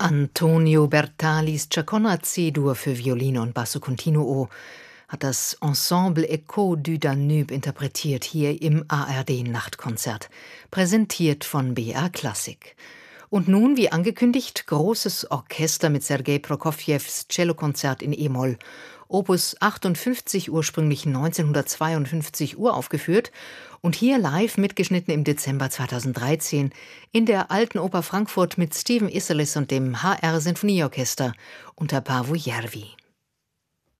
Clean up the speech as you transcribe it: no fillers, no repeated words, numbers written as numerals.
Antonio Bertalis Chaconne C-Dur für Violine und Basso Continuo hat das Ensemble Echo du Danube interpretiert hier im ARD-Nachtkonzert, präsentiert von BR Klassik. Und nun, wie angekündigt, großes Orchester mit Sergei Prokofjews Cellokonzert in E-Moll. Opus 58, ursprünglich 1952 uraufgeführt und hier live mitgeschnitten im Dezember 2013 in der Alten Oper Frankfurt mit Stephen Isserlis und dem HR Sinfonieorchester unter Paavo Järvi.